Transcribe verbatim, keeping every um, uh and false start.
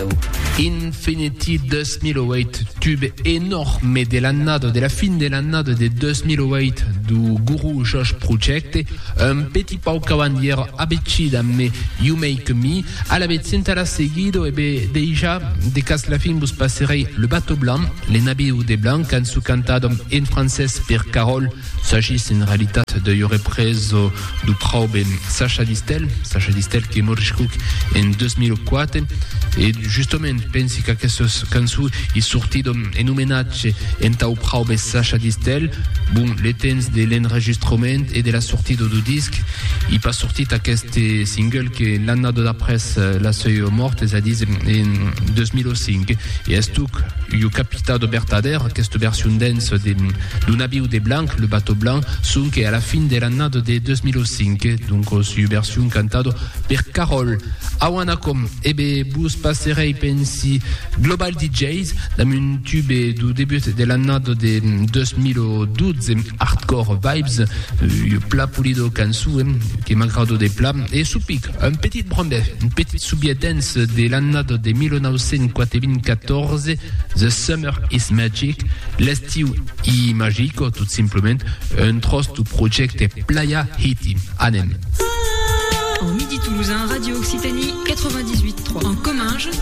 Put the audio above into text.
Infinity deux mille huit, tube énorme de l'année, de la fin de l'année de deux mille huit du Guru Josh Project, un petit pau cavandière abecida mais You Make Me, à la sentara seguido, et be déjà, de cas la fin vous passerez Le Bateau Blanc, Les Nabius des Blancs, cançó cantado en français per Carole, s'agit en réalité de y represo du praube Sacha Distel, Sacha Distel qui est mort en deux mille quatre, et justement, pensi que aquesta cançó est sortie en homenatge en tau praube Sacha Distel, bon, les temps de l'enregistrement et de la sortie du disque, il pas sorti aquest single que l'année d'après la seuil morte, c'est-à-dire en deux mille cinq, et est tout il capitado vertader, cette version dance de du Nabius des Blancs, Le Bateau Blanc, sont à la fin de l'année de deux mille cinq, donc une version cantado per Carole. Awanacom, et bien, vous passerez, pensi, Global D Js, dans un tube du début de l'année de deux mille douze, Hardcore Vibes, le plat pulido cançó, qui m'agrado des plats, et Soupik, un petit brombe, une petite soubietence de l'année de mille neuf cent quatre-vingt-quatorze, The Summer is Magic, l'estiu i magico, tout simplement, un trost du projet Playa Hiti. Anem. En Midi Toulousain, Radio Occitanie quatre-vingt-dix-huit point trois. En Comminges